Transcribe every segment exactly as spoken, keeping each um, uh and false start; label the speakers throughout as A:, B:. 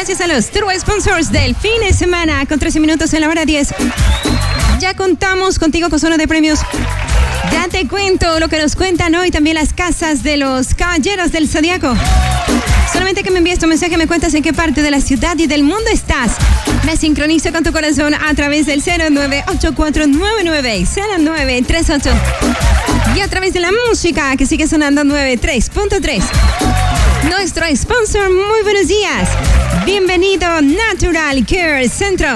A: Gracias a los Turbo Sponsors del fin de semana, con trece minutos en la hora diez. Ya contamos contigo con zona de premios. Ya te cuento lo que nos cuentan hoy también las casas de los caballeros del Zodiaco. Solamente que me envíes tu mensaje, me cuentas en qué parte de la ciudad y del mundo estás. Me sincronizo con tu corazón a través del cero nueve ocho cuatro nueve nueve cero nueve tres ocho y a través de la música que sigue sonando noventa y tres punto tres. Nuestro sponsor, muy buenos días. Bienvenido Natural Care Centro.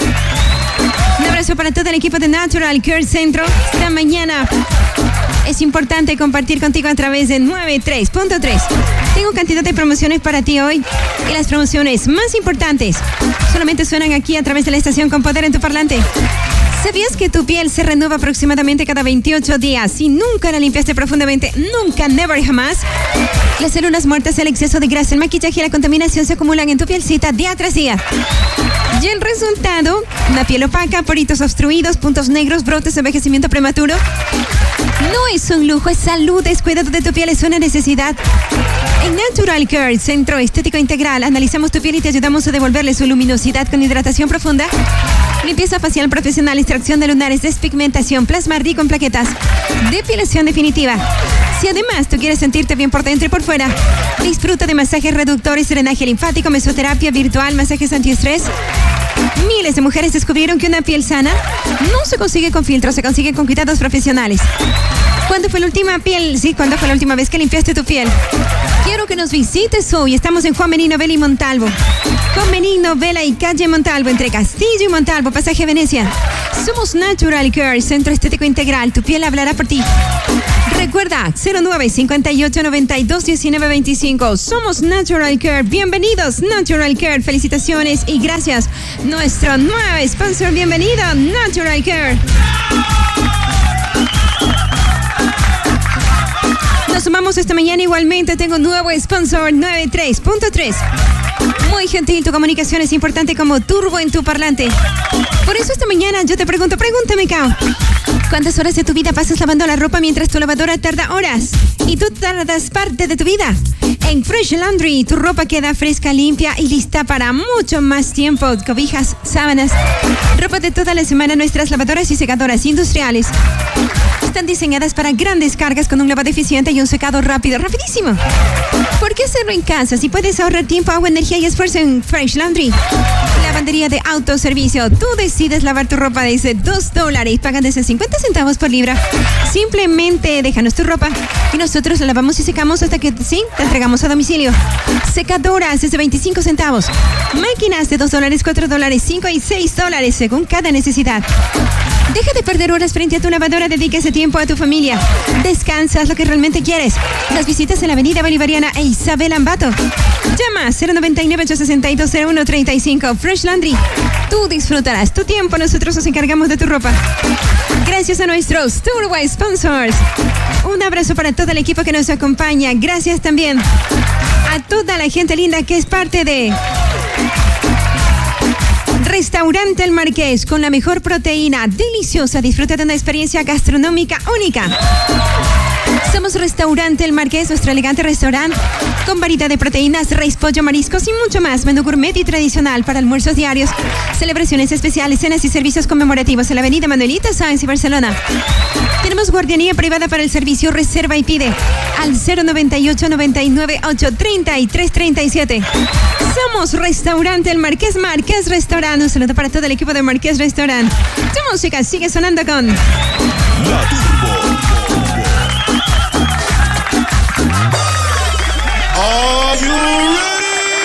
A: Un abrazo para todo el equipo de Natural Care Centro. Esta mañana es importante compartir contigo a través de noventa y tres punto tres. Tengo cantidad de promociones para ti hoy y las promociones más importantes solamente suenan aquí a través de la estación con poder en tu parlante. ¿Sabías que tu piel se renueva aproximadamente cada veintiocho días si nunca la limpiaste profundamente? Nunca, never, jamás. Las células muertas, el exceso de grasa, el maquillaje y la contaminación se acumulan en tu pielcita día tras día. Y el resultado, una piel opaca, poritos obstruidos, puntos negros, brotes, envejecimiento prematuro. No es un lujo, es salud, es cuidado de tu piel, es una necesidad. En Natural Care, Centro Estético Integral, analizamos tu piel y te ayudamos a devolverle su luminosidad con hidratación profunda, limpieza facial profesional, extracción de lunares, despigmentación, plasma rico en plaquetas, depilación definitiva. Si además tú quieres sentirte bien por dentro y por fuera, disfruta de masajes reductores, drenaje linfático, mesoterapia virtual, masajes antiestrés. Miles de mujeres descubrieron que una piel sana no se consigue con filtros, se consigue con cuidados profesionales. ¿Cuándo fue la última piel? Sí, ¿cuándo fue la última vez que limpiaste tu piel? Quiero que nos visites hoy. Estamos en Juan Benigno, Vela y Montalvo. Juan Benigno, Vela y calle Montalvo, entre Castillo y Montalvo, pasaje Venecia. Somos Natural Care, Centro Estético Integral. Tu piel hablará por ti. Recuerda, cero nueve cincuenta y ocho noventa y dos diecinueve veinticinco. Somos Natural Care. Bienvenidos, Natural Care. Felicitaciones y gracias. Nuestro nuevo sponsor, bienvenido, Natural Care. Nos sumamos esta mañana igualmente. Tengo un nuevo sponsor, noventa y tres punto tres. Muy gentil, tu comunicación es importante como turbo en tu parlante. Por eso esta mañana yo te pregunto, pregúntame, Cao. ¿Cuántas horas de tu vida pasas lavando la ropa mientras tu lavadora tarda horas? Y tú tardas parte de tu vida. En Fresh Laundry, tu ropa queda fresca, limpia y lista para mucho más tiempo. Cobijas, sábanas, ropa de toda la semana. Nuestras lavadoras y secadoras industriales están diseñadas para grandes cargas con un lavado eficiente y un secado rápido, rapidísimo. ¿Por qué hacerlo en casa si puedes ahorrar tiempo, agua, energía y esfuerzo en Fresh Laundry? Lavandería de autoservicio. Tú decides lavar tu ropa desde dos dólares. Pagan desde cincuenta centavos por libra. Simplemente déjanos tu ropa y nosotros la lavamos y secamos hasta que, sí, te entregamos a domicilio. Secadoras desde veinticinco centavos. Máquinas de dos dólares, cuatro dólares, cinco y seis dólares según cada necesidad. Deja de perder horas frente a tu lavadora. Dedica ese tiempo a tu familia. Descansas lo que realmente quieres. Las visitas en la avenida Bolivariana e Isabel Ambato. Llama cero noventa y nueve ocho sesenta y dos cero uno treinta y cinco. Fresh Laundry. Tú disfrutarás tu tiempo. Nosotros nos encargamos de tu ropa. Gracias a nuestros Turbo Sponsors. Un abrazo para todo el equipo que nos acompaña. Gracias también a toda la gente linda que es parte de Restaurante El Marqués, con la mejor proteína deliciosa. Disfruta de una experiencia gastronómica única. Somos Restaurante El Marqués, nuestro elegante restaurante con variedad de proteínas, res, pollo, mariscos y mucho más. Menú gourmet y tradicional para almuerzos diarios, celebraciones especiales, cenas y servicios conmemorativos en la avenida Manuelita Sáenz y Barcelona. Tenemos guardianía privada para el servicio. Reserva y pide al cero noventa y ocho noventa y nueve ocho treinta y tres treinta y siete. Somos Restaurante El Marqués, Marqués Restaurante. Un saludo para todo el equipo de Marqués Restaurante. Tu música sigue sonando con...
B: La